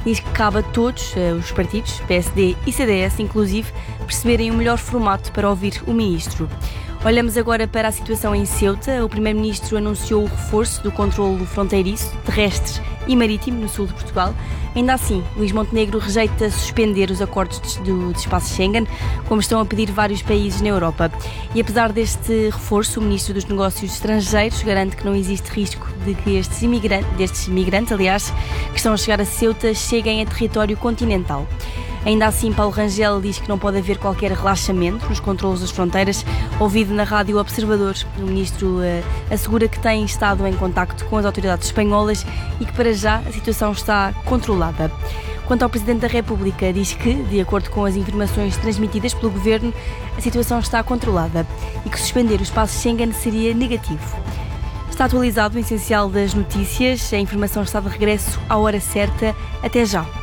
diz que cabe a todos os partidos, PSD e CDS inclusive, perceberem o melhor formato para ouvir o ministro. Olhamos agora para a situação em Ceuta. O primeiro-ministro anunciou o reforço do controlo fronteiriço, terrestre e marítimo no sul de Portugal. Ainda assim, Luís Montenegro rejeita suspender os acordos do espaço Schengen, como estão a pedir vários países na Europa. E apesar deste reforço, o ministro dos Negócios Estrangeiros garante que não existe risco de que destes imigrantes, que estão a chegar a Ceuta, cheguem a território continental. Ainda assim, Paulo Rangel diz que não pode haver qualquer relaxamento nos controlos das fronteiras. Ouvido na Rádio Observador, o ministro assegura que tem estado em contacto com as autoridades espanholas e que para já a situação está controlada. Quanto ao Presidente da República, diz que, de acordo com as informações transmitidas pelo Governo, a situação está controlada e que suspender o espaço Schengen seria negativo. Está atualizado o essencial das notícias. A informação está de regresso à hora certa. Até já.